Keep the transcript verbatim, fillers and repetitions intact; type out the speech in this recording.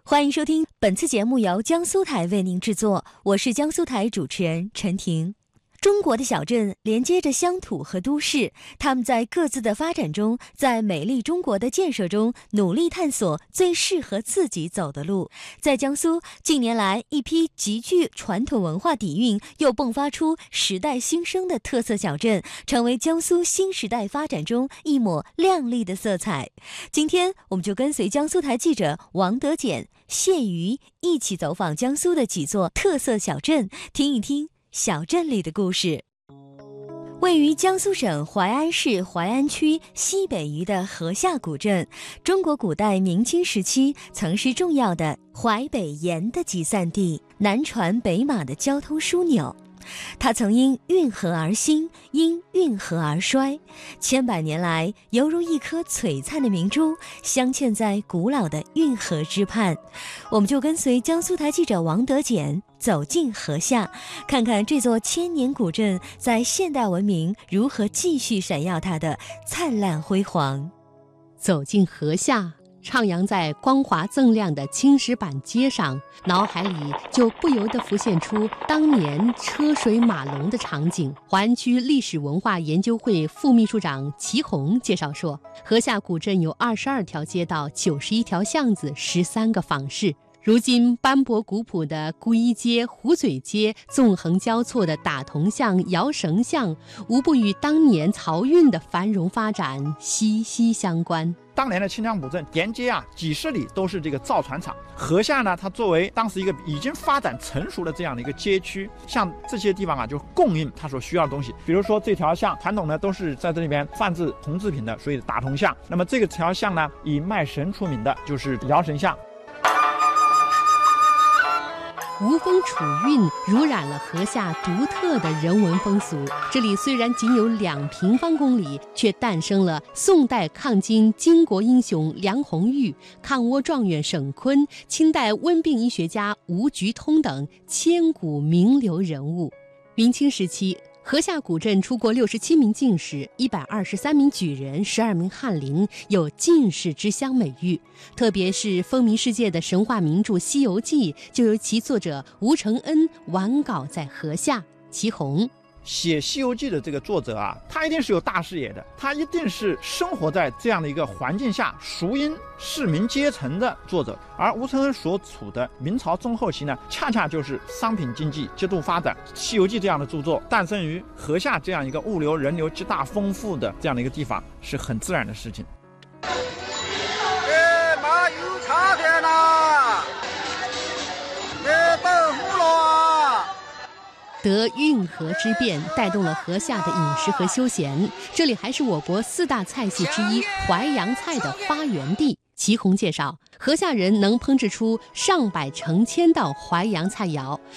欢迎收听本次节目，由江苏台为您制作，我是江苏台主持人陈婷。中国的小镇连接着乡土和都市，他们在各自的发展中，在美丽中国的建设中努力探索最适合自己走的路。在江苏，近年来一批极具传统文化底蕴又迸发出时代新生的特色小镇，成为江苏新时代发展中一抹亮丽的色彩。今天我们就跟随江苏台记者王德简、谢瑜一起走访江苏的几座特色小镇，听一听小镇里的故事。位于江苏省淮安市淮安区西北隅的河下古镇，中国古代明清时期曾是重要的淮北盐的集散地，南船北马的交通枢纽。它曾因运河而兴，因运河而衰，千百年来犹如一颗璀璨的明珠，镶嵌在古老的运河之畔。我们就跟随江苏台记者王德简走进河下，看看这座千年古镇在现代文明如何继续闪耀它的灿烂辉煌。 走进河下，徜徉在光滑锃亮的青石板街上，脑海里就不由得浮现出当年车水马龙的场景。淮安区历史文化研究会副秘书长齐红介绍说，河下古镇有二十二条街道、九十一条巷子、十三个坊市。如今斑驳古朴的姑衣街、壶嘴街，纵横交错的打铜巷、摇绳巷，无不与当年漕运的繁荣发展息息相关。 当年的清江古镇沿街啊，几十里都是这个造船厂。河下呢，它作为当时一个已经发展成熟的这样的一个街区，像这些地方啊，就供应它所需要的东西。比如说这条巷，传统呢都是在这里边贩制铜制品的，所以打铜巷。那么这个条巷呢，以卖绳出名的，就是摇绳巷。 吴风楚韵濡染了河下独特的人文风俗。这里虽然仅有两平方公里，却诞生了宋代抗金巾帼英雄梁鸿玉、抗倭状元沈坤、清代温病医学家吴菊通等千古名流人物。明清时期，河下古镇出过六十七名进士，一百二十三名举人，十二名翰林，有进士之乡美誉。特别是风靡世界的神话名著《西游记》，就由其作者吴承恩完稿在河下。齐红写《西游记》的这个作者啊，他一定是有大视野的，他一定是生活在这样的一个环境下，熟谚市民阶层的作者。而吴承恩所处的明朝中后期呢，恰恰就是商品经济极度发展，《西游记》这样的著作诞生于河下这样一个物流人流极大丰富的这样的一个地方，是很自然的事情。 哎，妈有茶点啦！哎，豆腐了。 得运河之便，带动了河下的饮食和休闲。这里还是我国四大菜系之一淮扬菜的发源地。齐红介绍，河下人能烹制出上百成千道淮扬菜肴，